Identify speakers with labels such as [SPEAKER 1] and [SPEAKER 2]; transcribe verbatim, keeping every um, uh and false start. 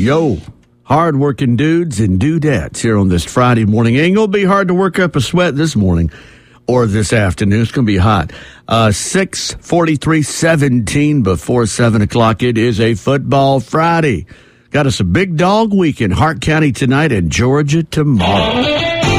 [SPEAKER 1] Yo, hard-working dudes and dudettes here on this Friday morning. Ain't going to be hard to work up a sweat this morning or this afternoon. It's going to be hot. Uh, six forty-three seventeen before seven o'clock. It is a football Friday. Got us a big dog week in Hart County tonight and Georgia tomorrow.